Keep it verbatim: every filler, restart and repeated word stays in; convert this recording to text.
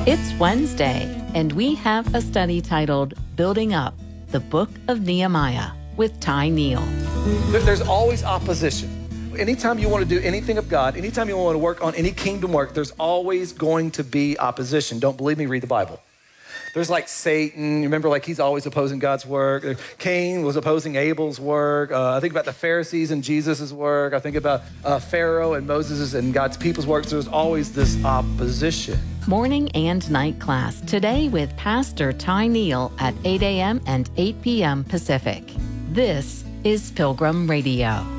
It's Wednesday, and we have a study titled Building Up, the Book of Nehemiah with Ty Neal. There's always opposition. Anytime you want to do anything of God, anytime you want to work on any kingdom work, there's always going to be opposition. Don't believe me? Read the Bible. There's like Satan. You remember, like he's always opposing God's work. Cain was opposing Abel's work. Uh, I think about the Pharisees and Jesus's work. I think about uh, Pharaoh and Moses and God's people's work. So there's always this opposition. Morning and night class today with Pastor Ty Neal at eight a.m. and eight p.m. Pacific. This is Pilgrim Radio.